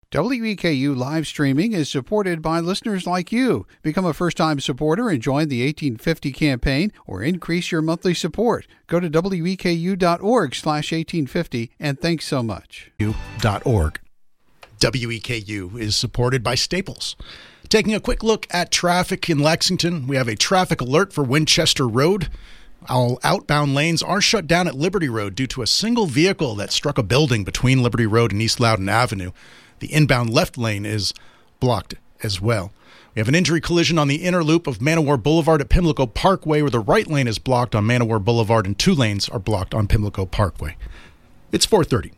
WEKU live streaming is supported by listeners like you. Become a first-time supporter and join the 1850 campaign or increase your monthly support. Go to weku.org/1850 and thanks so much. .org. WEKU is supported by Staples. Taking a quick look at traffic in Lexington, we have a traffic alert for Winchester Road. All outbound lanes are shut down at Liberty Road due to a single vehicle that struck a building between Liberty Road and East Loudoun Avenue. The inbound left lane is blocked as well. We have an injury collision on the inner loop of Manowar Boulevard at Pimlico Parkway, where the right lane is blocked on Manowar Boulevard and 2 lanes are blocked on Pimlico Parkway. It's 4:30.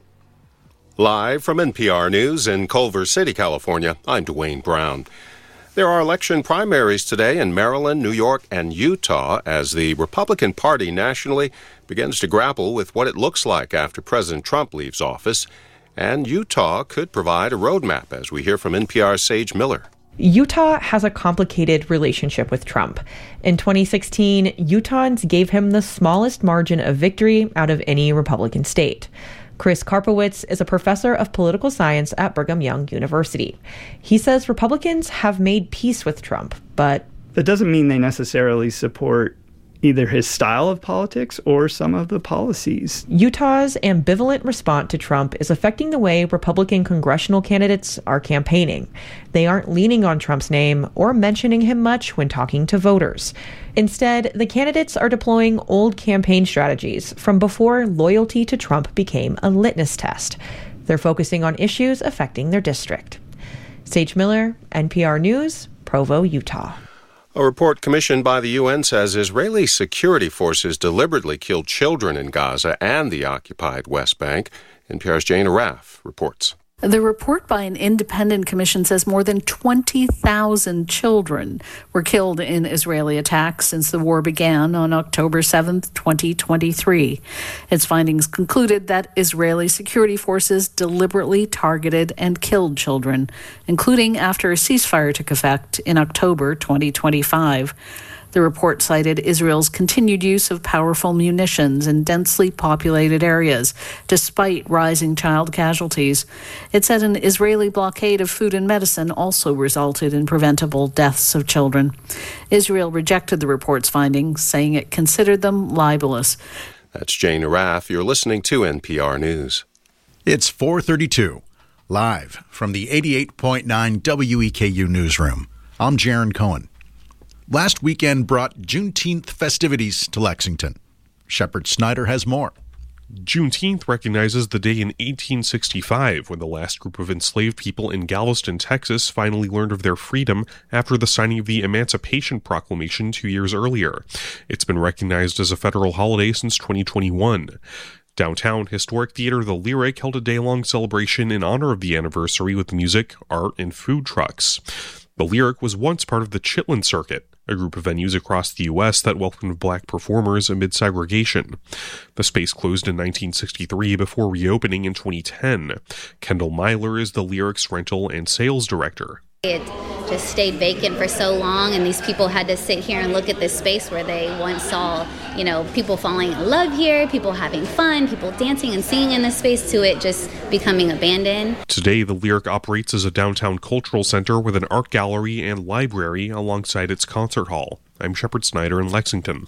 Live from NPR News in Culver City, California, I'm Dwayne Brown. There are election primaries today in Maryland, New York, and Utah as the Republican Party nationally begins to grapple with what it looks like after President Trump leaves office. And Utah could provide a roadmap, as we hear from NPR's Sage Miller. Utah has a complicated relationship with Trump. In 2016, Utahns gave him the smallest margin of victory out of any Republican state. Chris Karpowitz is a professor of political science at Brigham Young University. He says Republicans have made peace with Trump, but that doesn't mean they necessarily support either his style of politics or some of the policies. Utah's ambivalent response to Trump is affecting the way Republican congressional candidates are campaigning. They aren't leaning on Trump's name or mentioning him much when talking to voters. Instead, the candidates are deploying old campaign strategies from before loyalty to Trump became a litmus test. They're focusing on issues affecting their district. Sage Miller, NPR News, Provo, Utah. A report commissioned by the UN says Israeli security forces deliberately killed children in Gaza and the occupied West Bank. NPR's Jane Araf reports. The report by an independent commission says more than 20,000 children were killed in Israeli attacks since the war began on October 7, 2023. Its findings concluded that Israeli security forces deliberately targeted and killed children, including after a ceasefire took effect in October 2025. The report cited Israel's continued use of powerful munitions in densely populated areas, despite rising child casualties. It said an Israeli blockade of food and medicine also resulted in preventable deaths of children. Israel rejected the report's findings, saying it considered them libelous. That's Jane Araf. You're listening to NPR News. It's 4:32, live from the 88.9 WEKU newsroom. I'm Jaron Cohen. Last weekend brought Juneteenth festivities to Lexington. Shepard Snyder has more. Juneteenth recognizes the day in 1865 when the last group of enslaved people in Galveston, Texas finally learned of their freedom after the signing of the Emancipation Proclamation 2 years earlier. It's been recognized as a federal holiday since 2021. Downtown, historic theater The Lyric held a day-long celebration in honor of the anniversary with music, art, and food trucks. The Lyric was once part of the Chitlin Circuit, a group of venues across the U.S. that welcomed black performers amid segregation. The space closed in 1963 before reopening in 2010. Kendall Myler is the Lyric's rental and sales director. It just stayed vacant for so long, and these people had to sit here and look at this space where they once saw, people falling in love here, people having fun, people dancing and singing in this space, to it just becoming abandoned. Today, the Lyric operates as a downtown cultural center with an art gallery and library alongside its concert hall. I'm Shepard Snyder in Lexington.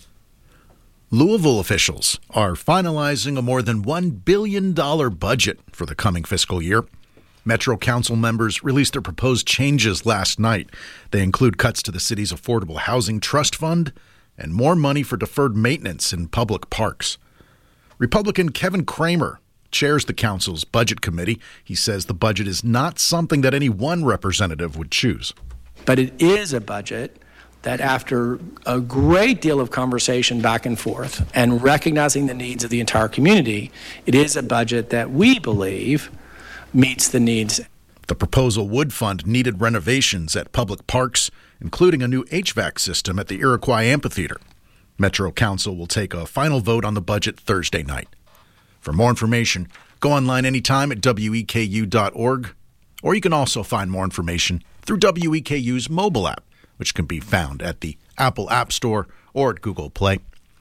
Louisville officials are finalizing a more than $1 billion budget for the coming fiscal year. Metro Council members released their proposed changes last night. They include cuts to the city's Affordable Housing Trust Fund and more money for deferred maintenance in public parks. Republican Kevin Cramer chairs the council's budget committee. He says the budget is not something that any one representative would choose. But it is a budget that, after a great deal of conversation back and forth and recognizing the needs of the entire community, it is a budget that we believe meets the needs. The proposal would fund needed renovations at public parks, including a new HVAC system at the Iroquois Amphitheater. Metro Council will take a final vote on the budget Thursday night. For more information, go online anytime at weku.org, or you can also find more information through WEKU's mobile app, which can be found at the Apple App Store or at Google Play.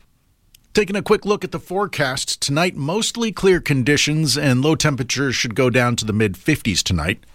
Taking a quick look at the forecast, tonight mostly clear conditions and low temperatures should go down to the mid-50s tonight.